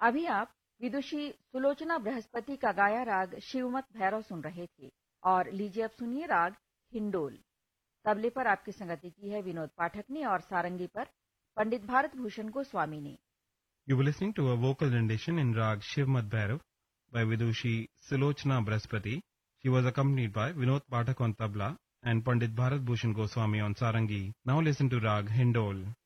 अभी आप विदुषी सुलोचना बृहस्पति का गाया राग शिवमत भैरव सुन रहे थे और लीजिए अब सुनिए राग हिंडोल। तबले पर आपकी संगति की है विनोद पाठक ने और सारंगी पर पंडित भारत भूषण गोस्वामी ने। You were listening to a vocal rendition in Rag Shivmat Bhairav by Vidushi Sulochana Brahaspati. She was accompanied by Vinod Pathak on tabla and Pandit Bharat Bhushan Goswami on sarangi. Now listen to Rag Hindol.